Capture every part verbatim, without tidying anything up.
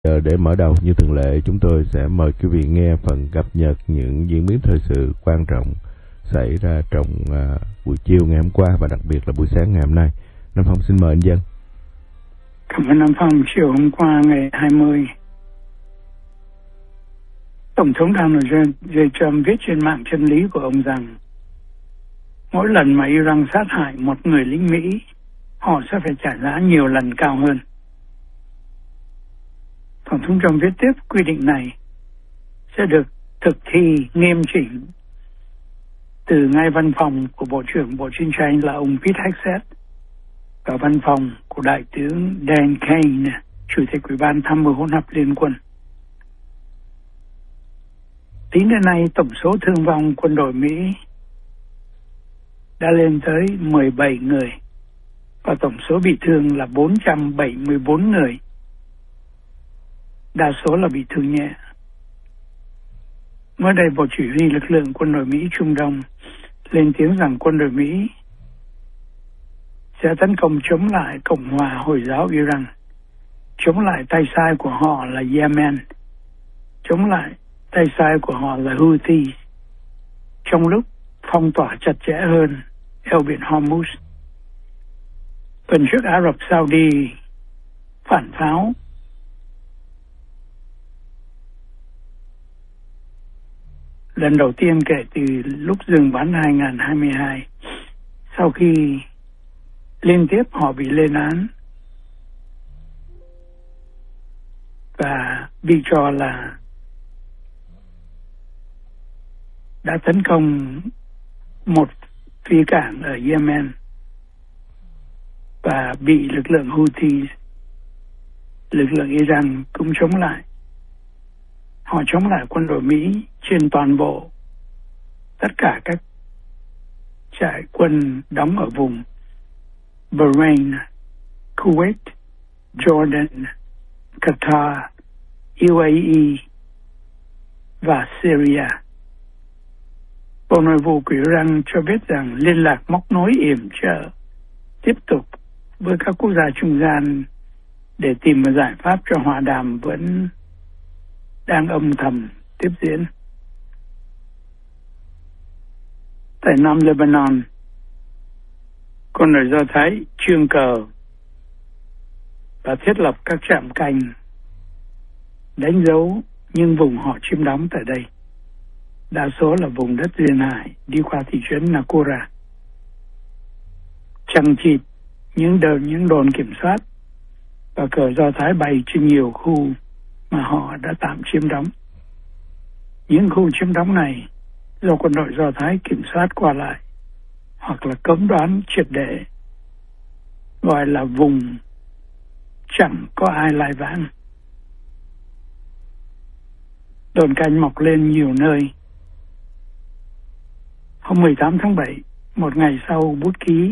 Giờ để mở đầu như thường lệ, chúng tôi sẽ mời quý vị nghe phần cập nhật những diễn biến thời sự quan trọng xảy ra trong uh, buổi chiều ngày hôm qua và đặc biệt là buổi sáng ngày hôm nay. Nam Phong xin mời anh Dân. Cảm ơn Nam Phong. Chiều hôm qua ngày hai mươi, Tổng thống Donald J. Trump viết trên mạng chân lý của ông rằng mỗi lần mà Iran sát hại một người lính Mỹ, họ sẽ phải trả giá nhiều lần cao hơn. Tổng thống Trump viết tiếp, quy định này sẽ được thực thi nghiêm chỉnh từ ngay văn phòng của Bộ trưởng Bộ Chiến tranh là ông Pete Hegseth và văn phòng của Đại tướng Dan Kane, Chủ tịch Ủy ban Tham mưu hỗn hợp Liên quân. Tính đến nay, tổng số thương vong quân đội Mỹ đã lên tới mười bảy người và tổng số bị thương là bốn trăm bảy mươi tư người. Đa số là bị thương nhẹ. Mới đây, Bộ Chỉ huy lực lượng quân đội Mỹ Trung Đông lên tiếng rằng quân đội Mỹ sẽ tấn công chống lại Cộng hòa Hồi giáo Iran, chống lại tay sai của họ là Yemen, chống lại tay sai của họ là Houthi, trong lúc phong tỏa chặt chẽ hơn eo biển Hormuz. Tuần trước, Ả Rập Saudi phản pháo lần đầu tiên kể từ lúc dừng bắn hai nghìn không trăm hai mươi hai, sau khi liên tiếp họ bị lên án và bị cho là đã tấn công một phi cảng ở Yemen và bị lực lượng Houthi, lực lượng Iran cũng chống lại. Họ chống lại quân đội Mỹ trên toàn bộ tất cả các trại quân đóng ở vùng Bahrain, Kuwait, Jordan, Qatar, u a e và Syria. Bộ Nội vụ của Iran cho biết rằng liên lạc móc nối yểm trợ tiếp tục với các quốc gia trung gian để tìm một giải pháp cho hòa đàm vẫn đang âm thầm tiếp diễn. Tại Nam Lebanon, quân đội Do Thái trương cờ và thiết lập các trạm canh đánh dấu những vùng họ chiếm đóng tại đây. Đa số là vùng đất duyên hải đi qua thị trấn Nakura. Chằng chịt những đồn, những đồn kiểm soát và cờ Do Thái bay trên nhiều khu mà họ đã tạm chiếm đóng. Những khu chiếm đóng này do quân đội Do Thái kiểm soát qua lại hoặc là cấm đoán triệt để, gọi là vùng chẳng có ai lai vãng. Đồn canh mọc lên nhiều nơi. Hôm mười tám tháng bảy, một ngày sau bút ký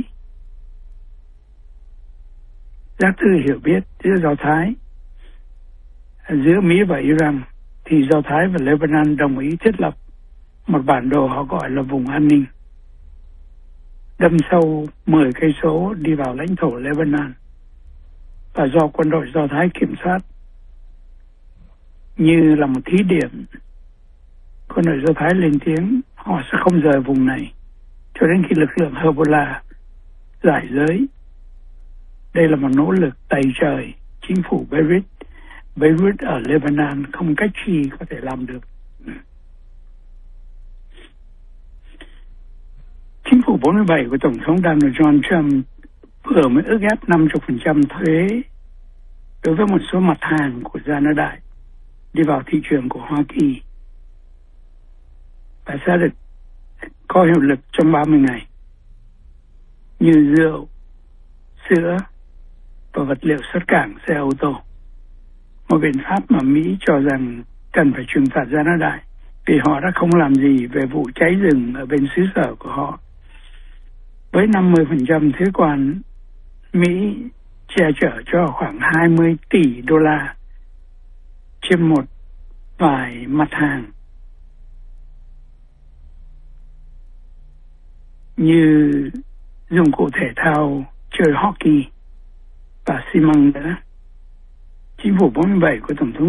giác thư hiểu biết giữa Do Thái, giữa Mỹ và Iran, thì Do Thái và Lebanon đồng ý thiết lập một bản đồ họ gọi là vùng an ninh, đâm sâu mười cây số đi vào lãnh thổ Lebanon và do quân đội Do Thái kiểm soát như là một thí điểm. Quân đội Do Thái lên tiếng họ sẽ không rời vùng này cho đến khi lực lượng Hezbollah giải giới. Đây là một nỗ lực tày trời chính phủ Beirut Beirut ở Lebanon không cách chi có thể làm được. Chính phủ bốn mươi bảy của Tổng thống Donald John Trump vừa mới ước ép năm mươi phần trăm thuế đối với một số mặt hàng của gia nước đại đi vào thị trường của Hoa Kỳ và sẽ được có hiệu lực trong ba mươi ngày, như rượu, sữa và vật liệu xuất cảng xe ô tô. Một biện pháp mà Mỹ cho rằng cần phải trừng phạt gia nước đại vì họ đã không làm gì về vụ cháy rừng ở bên xứ sở của họ. Với năm mươi phần trăm thuế quan, Mỹ che chở cho khoảng hai mươi tỷ đô la trên một vài mặt hàng như dụng cụ thể thao, chơi hockey và xi măng nữa. chính phủ bốn mươi bảy của Tổng thống